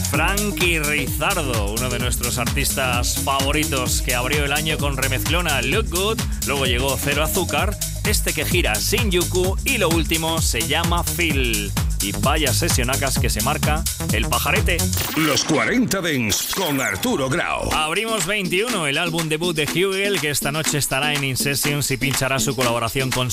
Frankie Rizardo, uno de nuestros artistas favoritos, que abrió el año con remezclona Look Good, luego llegó Cero Azúcar, este que gira Shinjuku y lo último se llama Phil. Y vaya sesionacas que se marca el pajarete. Los 40 Dance con Arturo Grau. Abrimos 21, el álbum debut de Hugel, que esta noche estará en In Sessions y pinchará su colaboración con